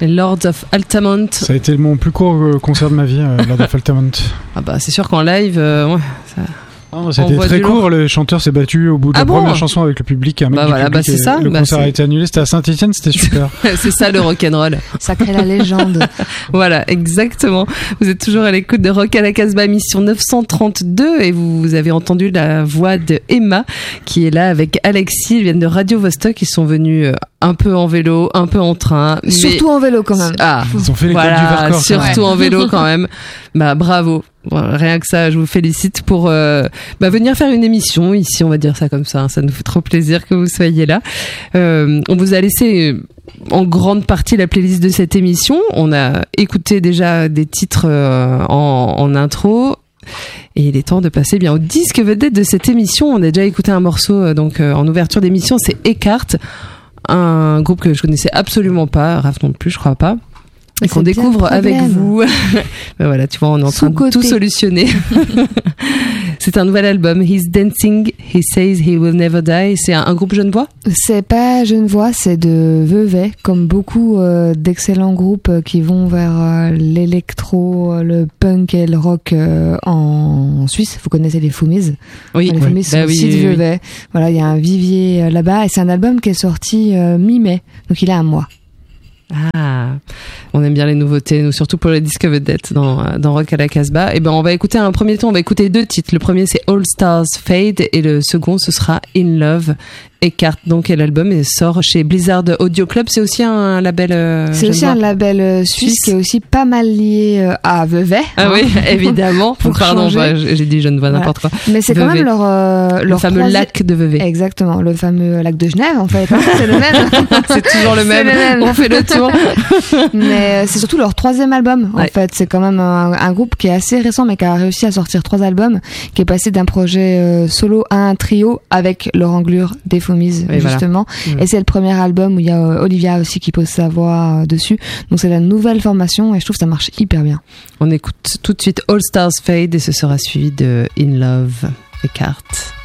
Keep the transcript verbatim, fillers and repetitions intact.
Les Lords of Altamont. Ça a été mon plus court euh, concert de ma vie, euh, Lords of Altamont. Ah bah c'est sûr qu'en live, euh, ouais, ça... Non, c'était très court, le chanteur s'est battu au bout de ah la bon première chanson avec le public. Un mec bah du voilà, public bah c'est ça. Le bah concert c'est... a été annulé, c'était à Saint-Etienne, c'était super. C'est ça le rock'n'roll. Ça crée la légende. Voilà, exactement. Vous êtes toujours à l'écoute de Rock à la Casbah, émission neuf cent trente-deux, et vous avez entendu la voix de Emma qui est là avec Alexis. Ils viennent de Radio Vostok, ils sont venus un peu en vélo, un peu en train. Mais... Surtout en vélo quand même. Ah, ils ont fait les voilà, du Vercors. Surtout ouais. En vélo quand même. Bah bravo. Bon, rien que ça, je vous félicite pour euh, bah, venir faire une émission ici, on va dire ça comme ça. Hein, ça nous fait trop plaisir que vous soyez là. Euh, on vous a laissé en grande partie la playlist de cette émission. On a écouté déjà des titres euh, en, en intro. Et il est temps de passer bien au disque vedette de cette émission. On a déjà écouté un morceau euh, donc euh, en ouverture d'émission, c'est Eckhart, un groupe que je connaissais absolument pas, Raph non plus, je crois pas. Et qu'on découvre avec vous. Ben voilà, tu vois, on est en train de tout solutionner. C'est un nouvel album, He's Dancing, He Says He Will Never Die. C'est un, un groupe genevois ? C'est pas genevois, c'est de Vevey, comme beaucoup euh, d'excellents groupes qui vont vers euh, l'électro, le punk et le rock euh, en Suisse. Vous connaissez les Foumiz ? Oui. Les Foumiz sont bah aussi oui, de oui, Vevey. Oui. Voilà, il y a un vivier euh, là-bas et c'est un album qui est sorti euh, mi-mai, donc il a un mois. Ah, on aime bien les nouveautés, nous, surtout pour les disques vedettes dans, dans Rock à la Casbah. Et ben, on va écouter un premier temps, on va écouter deux titres. Le premier, c'est All Stars Fade et le second, ce sera In Love. Eckhart, donc, et l'album et sort chez Blizzard Audio Club. C'est aussi un label euh, c'est aussi un label euh, suisse, suisse qui est aussi pas mal lié euh, à Vevey. Ah hein, oui, évidemment. Pour Pardon, bah, j'ai dit Genevois, voilà. N'importe quoi. Mais c'est Vevey. Quand même leur, euh, le leur fameux troisi... lac de Vevey. Exactement, le fameux lac de Genève, en fait. C'est le même. C'est toujours le même. le même. On fait le tour. Mais c'est surtout leur troisième album, en ouais. fait. C'est quand même un, un groupe qui est assez récent, mais qui a réussi à sortir trois albums, qui est passé d'un projet euh, solo à un trio avec Laurent Glure des Foumiz, oui, justement. Voilà. Mmh. Et c'est le premier album où il y a euh, Olivia aussi qui pose sa voix euh, dessus. Donc c'est la nouvelle formation et je trouve que ça marche hyper bien. On écoute tout de suite All Stars Fade et ce sera suivi de In Love, Eckhart.